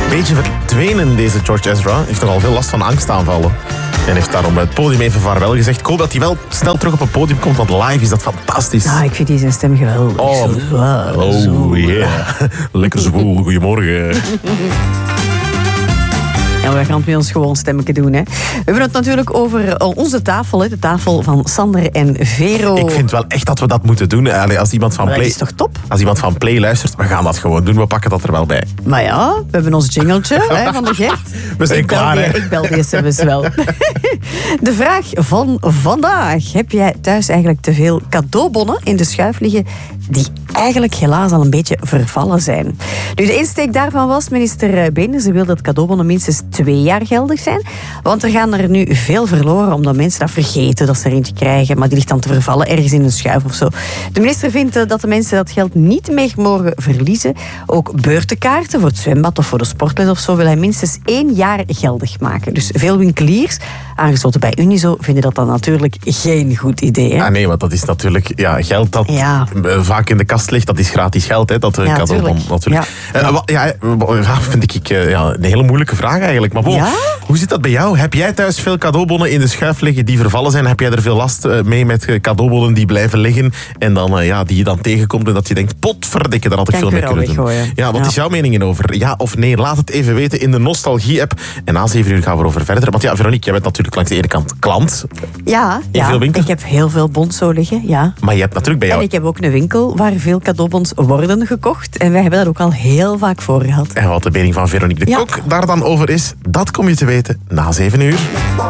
beetje verdwenen, deze George Ezra. Heeft nogal veel last van angstaanvallen. En heeft daarom bij het podium even vaarwel gezegd. Ik hoop dat hij wel snel terug op het podium komt, want live is dat fantastisch. Ah, ik vind die zijn stem geweldig. Oh yeah. Lekker zwoel. Goedemorgen. Ja, we gaan het met ons gewoon stemmetje doen. Hè. We hebben het natuurlijk over onze tafel, hè, de tafel van Sander en Vero. Ik vind wel echt dat we dat moeten doen. Allee, als iemand van Maar dat Play, is toch top? als iemand van Play luistert, we gaan dat gewoon doen. We pakken dat er wel bij. Maar ja, we hebben ons jingletje hè, van de Gert. We zijn klaar, hè? Ik bel die sms wel. De vraag van vandaag. Heb jij thuis eigenlijk te veel cadeaubonnen in de schuif liggen die eigenlijk helaas al een beetje vervallen zijn? Nu, de insteek daarvan was, minister Beenders wil dat cadeaubonnen minstens 2 jaar geldig zijn. Want er gaan er nu veel verloren, omdat mensen dat vergeten dat ze er eentje krijgen, maar die ligt dan te vervallen ergens in een schuif of zo. De minister vindt dat de mensen dat geld niet meer mogen verliezen. Ook beurtenkaarten voor het zwembad of voor de sportles of zo wil hij minstens 1 jaar geldig maken. Dus veel winkeliers, aangesloten bij Unizo, vinden dat dan natuurlijk geen goed idee. Hè? Ah nee, want dat is natuurlijk geld dat vaak in de kast ligt. Dat is gratis geld, hè, dat cadeaubon. Natuurlijk. Vind ik een hele moeilijke vraag eigenlijk. Maar hoe zit dat bij jou? Heb jij thuis veel cadeaubonnen in de schuif liggen die vervallen zijn? Heb jij er veel last mee met cadeaubonnen die blijven liggen en dan, die je dan tegenkomt en dat je denkt, potverdikke, daar had ik veel mee kunnen doen. Ja, wat is jouw mening over? Ja of nee? Laat het even weten in de Nostalgie-app. En na 7 uur gaan we erover verder. Want Veronique, jij bent natuurlijk langs de ene kant klant. Ja, veel winkels? Ik heb heel veel bons zo liggen, ja. Maar je hebt natuurlijk bij jou... En ik heb ook een winkel waar veel cadeaubons worden gekocht. En wij hebben dat ook al heel vaak voor gehad. En wat de mening van Veronique de Kok daar dan over is, dat kom je te weten na 7 uur.